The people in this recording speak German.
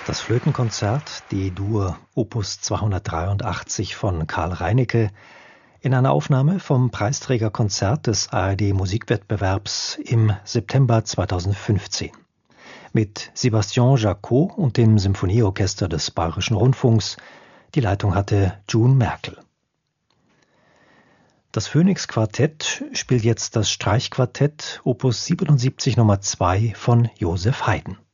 Das Flötenkonzert D-Dur Opus 283 von Karl Reinicke in einer Aufnahme vom Preisträgerkonzert des ARD-Musikwettbewerbs im September 2015 mit Sébastien Jacot und dem Symphonieorchester des Bayerischen Rundfunks. Die Leitung hatte June Merkel. Das Phoenix Quartett spielt jetzt das Streichquartett Opus 77 Nummer 2 von Joseph Haydn.